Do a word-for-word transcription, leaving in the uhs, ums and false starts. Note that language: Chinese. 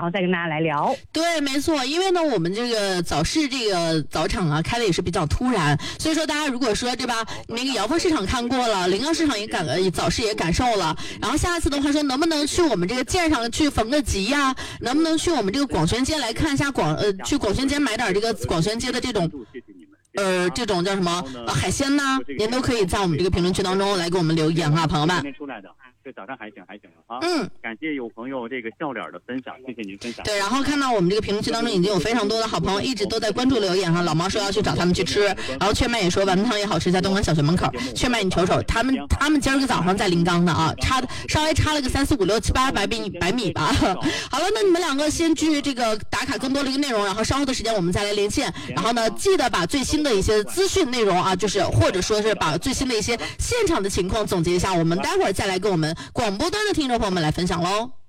然后再跟大家来聊。 对，没错，因为呢，我们这个早市这个早场啊开的也是比较突然，所以说大家如果说对吧，那个瑶峰市场看过了，临港市场也感呃早市也感受了，然后下一次的话说能不能去我们这个舰上去逢个集呀、啊？能不能去我们这个广宣街来看一下广呃去广宣街买点这个广宣街的这种。呃，这种叫什么呃海鲜呢？您都可以在我们这个评论区当中来给我们留言啊，朋友们。 今天出来的，这早上还行还行啊。 嗯， 感谢有朋友这个笑脸的分享，谢谢您分享。 对，然后看到我们这个评论区当中已经有非常多的好朋友一直都在关注留言哈。老毛说要去找他们去吃，然后雀麦也说丸子汤也好吃，在东莞小学门口。雀麦，你瞅瞅，他们他们今儿个早上在临港的啊，差的稍微差了个三四五六七八百米百米吧。好了，那你们两个先去这个打卡更多的一个内容，然后稍后的时间我们再来连线。然后呢，记得把最新的一些资讯内容啊，就是或者说是把最新的一些现场的情况总结一下，我们待会儿再来跟我们广播端的听众朋友们来分享喽。